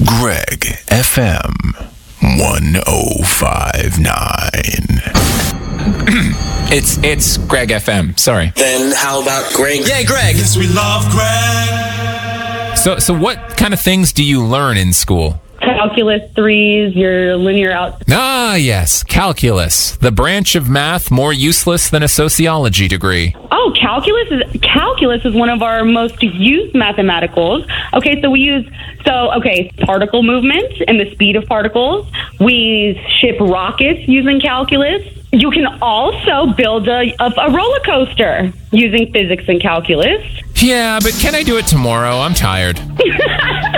Greg FM 1059. It's Greg FM. Sorry. Then how about Greg? Yeah, Greg. Yes, we love Greg. So what kind of things do you learn in school? Calculus 3s, your linear out. Ah, yes, calculus, the branch of math more useless than a sociology degree. Oh, calculus is one of our most used mathematicals. Okay, so we use particle movement and the speed of particles. We ship rockets using calculus. You can also build a roller coaster using physics and calculus. Yeah, but can I do it tomorrow? I'm tired.